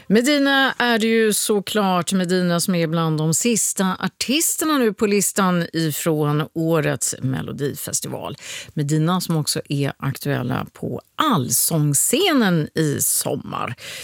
Medina är det ju såklart. Medina som är bland de sista artisterna nu på listan ifrån årets Melodifestival. Medina som också är aktuella på allsångsscenen i sommar.